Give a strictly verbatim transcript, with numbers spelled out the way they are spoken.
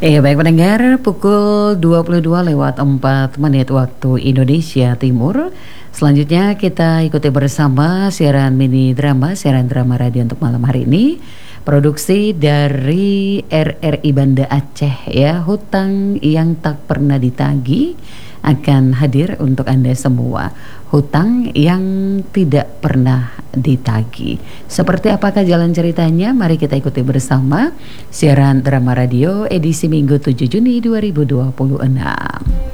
Eh baik pendengar, pukul dua puluh dua lewat empat menit waktu Indonesia Timur. Selanjutnya kita ikuti bersama siaran mini drama, siaran drama radio untuk malam hari ini. Produksi dari R R I Banda Aceh ya, hutang yang tak pernah ditagih akan hadir untuk Anda semua. Hutang yang tidak pernah ditagih. Seperti apakah jalan ceritanya? Mari kita ikuti bersama siaran drama radio edisi Minggu tujuh Juni dua ribu dua puluh enam.